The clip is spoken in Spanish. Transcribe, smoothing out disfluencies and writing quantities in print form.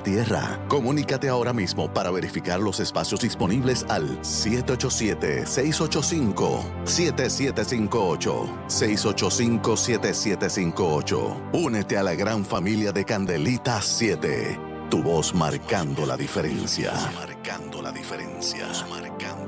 tierra. Comunícate ahora mismo para verificar los espacios disponibles al 787-685-7758. 685-7758. Únete a la gran familia de Candelita 7. Tu voz marcando la diferencia. Marcando la diferencia.